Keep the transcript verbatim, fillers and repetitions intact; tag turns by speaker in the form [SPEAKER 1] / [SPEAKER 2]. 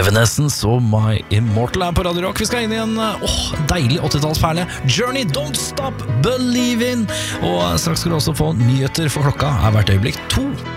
[SPEAKER 1] Evanescence og My Immortal er på Radio Rock. Vi skal inn i en åh, deilig åttitallsperle. Journey, Don't Stop Believin'. Og straks skal du også få nyheter, for klokka er hvert øyeblikk to.